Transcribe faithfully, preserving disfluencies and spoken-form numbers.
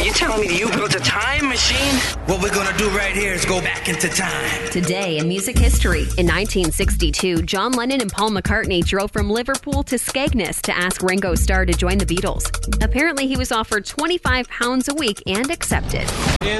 Are you telling me that you built a time machine? What we're gonna do right here is go back into time. Today in music history, in nineteen sixty-two, John Lennon and Paul McCartney drove from Liverpool to Skegness to ask Ringo Starr to join the Beatles. Apparently, he was offered twenty-five pounds a week and accepted.